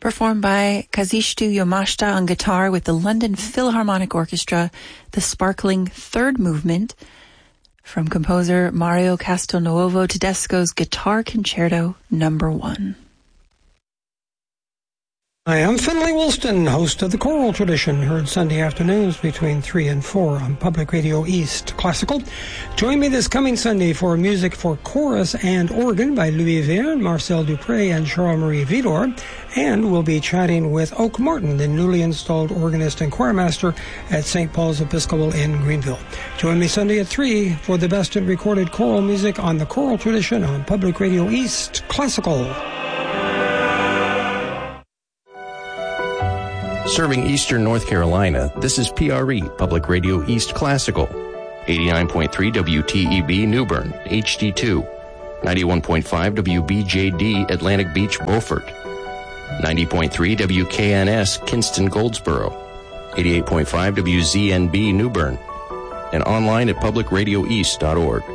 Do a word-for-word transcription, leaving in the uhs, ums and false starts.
performed by Kazushito Yamashita on guitar with the London Philharmonic Orchestra, the sparkling third movement from composer Mario Castelnuovo Tedesco's Guitar Concerto Number One. I am Finley Woolston, host of The Choral Tradition, heard Sunday afternoons between three and four on Public Radio East Classical. Join me this coming Sunday for music for chorus and organ by Louis Verne, Marcel Dupré, and Charles-Marie Vidor. And we'll be chatting with Oak Martin, the newly installed organist and choirmaster at Saint Paul's Episcopal in Greenville. Join me Sunday at three for the best in recorded choral music on The Choral Tradition on Public Radio East Classical. Serving Eastern North Carolina, this is P R E, Public Radio East Classical. eighty-nine point three W T E B New Bern, H D two. ninety-one point five W B J D Atlantic Beach, Beaufort. ninety point three W K N S Kinston, Goldsboro. eighty-eight point five W Z N B New Bern. And online at public radio east dot org.